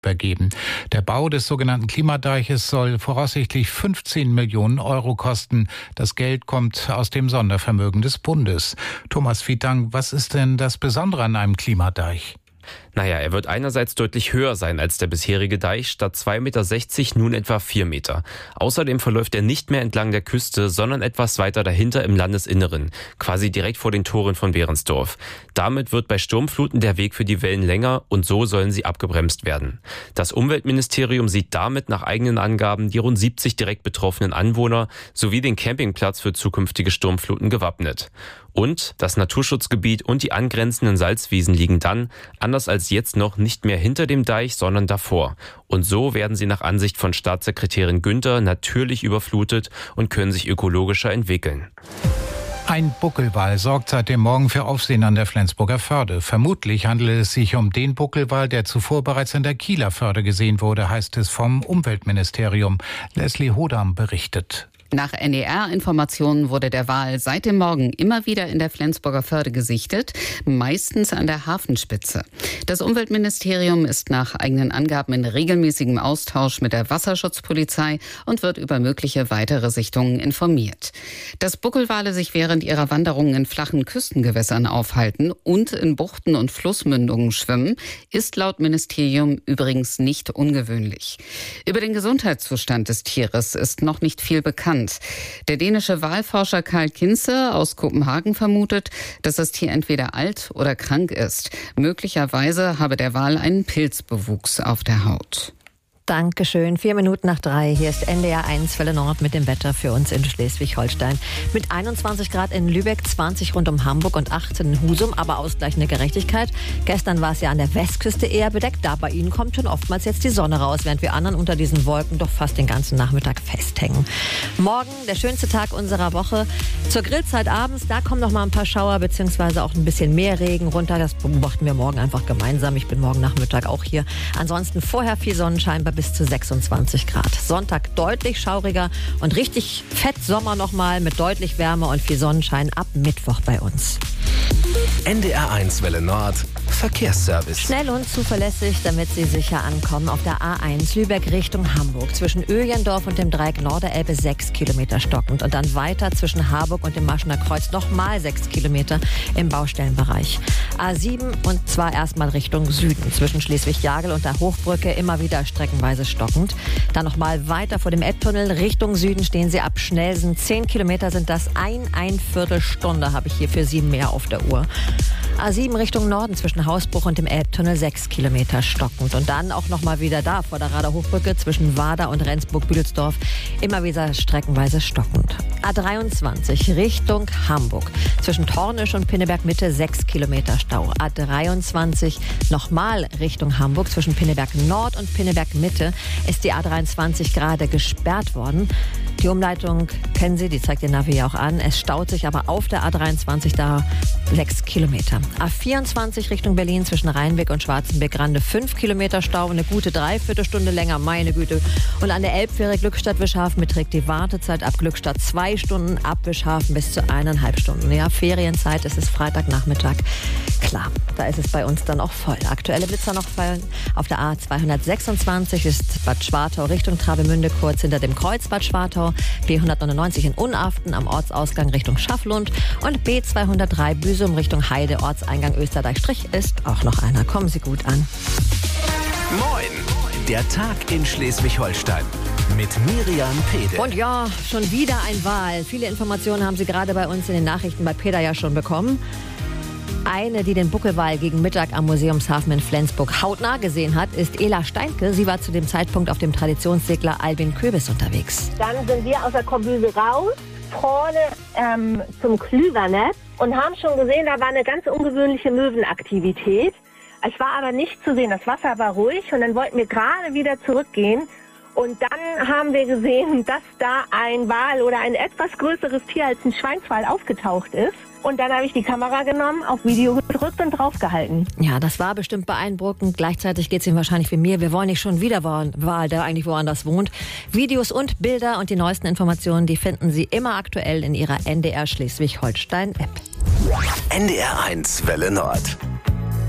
übergeben. Der Bau des sogenannten Klimadeiches soll voraussichtlich 15 Millionen Euro kosten. Das Geld kommt aus dem Sondervermögen des Bundes. Thomas Vietang, was ist denn das Besondere an einem Klimadeich? Naja, er wird einerseits deutlich höher sein als der bisherige Deich, statt 2,60 Meter nun etwa 4 Meter. Außerdem verläuft er nicht mehr entlang der Küste, sondern etwas weiter dahinter im Landesinneren, quasi direkt vor den Toren von Behrensdorf. Damit wird bei Sturmfluten der Weg für die Wellen länger und so sollen sie abgebremst werden. Das Umweltministerium sieht damit nach eigenen Angaben die rund 70 direkt betroffenen Anwohner sowie den Campingplatz für zukünftige Sturmfluten gewappnet. Und das Naturschutzgebiet und die angrenzenden Salzwiesen liegen dann, anders als jetzt noch, nicht mehr hinter dem Deich, sondern davor. Und so werden sie nach Ansicht von Staatssekretärin Günther natürlich überflutet und können sich ökologischer entwickeln. Ein Buckelwal sorgt seit dem Morgen für Aufsehen an der Flensburger Förde. Vermutlich handelt es sich um den Buckelwal, der zuvor bereits in der Kieler Förde gesehen wurde, heißt es vom Umweltministerium. Leslie Hodam berichtet. Nach NDR-Informationen wurde der Wal seit dem Morgen immer wieder in der Flensburger Förde gesichtet, meistens an der Hafenspitze. Das Umweltministerium ist nach eigenen Angaben in regelmäßigem Austausch mit der Wasserschutzpolizei und wird über mögliche weitere Sichtungen informiert. Dass Buckelwale sich während ihrer Wanderungen in flachen Küstengewässern aufhalten und in Buchten und Flussmündungen schwimmen, ist laut Ministerium übrigens nicht ungewöhnlich. Über den Gesundheitszustand des Tieres ist noch nicht viel bekannt. Der dänische Walforscher Karl Kinze aus Kopenhagen vermutet, dass das Tier entweder alt oder krank ist. Möglicherweise habe der Wal einen Pilzbewuchs auf der Haut. Dankeschön. 3:04. Hier ist NDR 1 Welle Nord mit dem Wetter für uns in Schleswig-Holstein. Mit 21 Grad in Lübeck, 20 rund um Hamburg und 18 in Husum, aber ausgleichende Gerechtigkeit. Gestern war es ja an der Westküste eher bedeckt. Da bei Ihnen kommt schon oftmals jetzt die Sonne raus, während wir anderen unter diesen Wolken doch fast den ganzen Nachmittag festhängen. Morgen der schönste Tag unserer Woche. Zur Grillzeit abends, da kommen noch mal ein paar Schauer beziehungsweise auch ein bisschen mehr Regen runter. Das beobachten wir morgen einfach gemeinsam. Ich bin morgen Nachmittag auch hier. Ansonsten vorher viel Sonnenschein bei bis zu 26 Grad. Sonntag deutlich schauriger und richtig fett Sommer nochmal mit deutlich Wärme und viel Sonnenschein ab Mittwoch bei uns. NDR 1 Welle Nord Verkehrsservice. Schnell und zuverlässig, damit Sie sicher ankommen. Auf der A1 Lübeck Richtung Hamburg. Zwischen Öjendorf und dem Dreieck Norderelbe 6 Kilometer stockend. Und dann weiter zwischen Harburg und dem Maschener Kreuz nochmal 6 Kilometer im Baustellenbereich. A7 und zwar erstmal Richtung Süden. Zwischen Schleswig-Jagel und der Hochbrücke immer wieder streckenweise stockend. Dann nochmal weiter vor dem Elbtunnel Richtung Süden stehen Sie ab Schnelsen. 10 Kilometer sind das. Ein Viertelstunde habe ich hier für Sie mehr auf der Uhr. A7 Richtung Norden zwischen Hausbruch und dem Elbtunnel 6 Kilometer stockend. Und dann auch nochmal wieder da vor der Rader Hochbrücke zwischen Wader und Rendsburg-Büdelsdorf immer wieder streckenweise stockend. A23 Richtung Hamburg. Zwischen Tornisch und Pinneberg Mitte 6 Kilometer Stau. A23 nochmal Richtung Hamburg. Zwischen Pinneberg Nord und Pinneberg Mitte ist die A23 gerade gesperrt worden. Die Umleitung kennen Sie, die zeigt Ihr Navi ja auch an. Es staut sich aber auf der A23 da 6 Kilometer. A24 Richtung Berlin zwischen Rheinbeck und Schwarzenbeck-Grande 5 Kilometer Stau, eine gute Dreiviertelstunde länger, meine Güte. Und an der Elbfähre Glückstadt-Wischhafen beträgt die Wartezeit ab Glückstadt 2 Stunden, ab Wischhafen bis zu 1,5 Stunden. Ja, Ferienzeit, es ist Freitagnachmittag. Klar, da ist es bei uns dann auch voll. Aktuelle Blitzer noch fallen. Auf der A226 ist Bad Schwartau Richtung Travemünde kurz hinter dem Kreuz Bad Schwartau. B199 in Unaften am Ortsausgang Richtung Schafflund. Und B203 Büsum Richtung Heide, Ortseingang Österdeich-Strich ist auch noch einer. Kommen Sie gut an. Moin! Der Tag in Schleswig-Holstein mit Miriam Pede. Und ja, schon wieder ein Wal. Viele Informationen haben Sie gerade bei uns in den Nachrichten bei Peter ja schon bekommen. Eine, die den Buckelwal gegen Mittag am Museumshafen in Flensburg hautnah gesehen hat, ist Ela Steinke. Sie war zu dem Zeitpunkt auf dem Traditionssegler Albin Köbis unterwegs. Dann sind wir aus der Kombüse raus, vorne zum Klüvernetz und haben schon gesehen, da war eine ganz ungewöhnliche Möwenaktivität. Es war aber nicht zu sehen, das Wasser war ruhig und dann wollten wir gerade wieder zurückgehen. Und dann haben wir gesehen, dass da ein Wal oder ein etwas größeres Tier als ein Schweinswal aufgetaucht ist. Und dann habe ich die Kamera genommen, auf Video gedrückt und draufgehalten. Ja, das war bestimmt beeindruckend. Gleichzeitig geht es Ihnen wahrscheinlich wie mir. Wir wollen nicht schon wieder Wal, der eigentlich woanders wohnt. Videos und Bilder und die neuesten Informationen, die finden Sie immer aktuell in Ihrer NDR Schleswig-Holstein-App. NDR 1 Welle Nord.